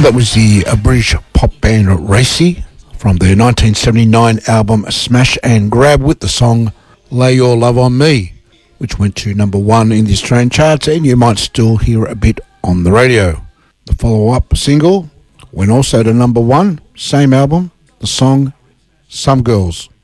That was the British pop band Racy from their 1979 album Smash and Grab with the song Lay Your Love on Me, which went to number 1 in the Australian charts, and you might still hear it a bit on the radio. The follow-up single went also to number 1, same album, the song Some Girls.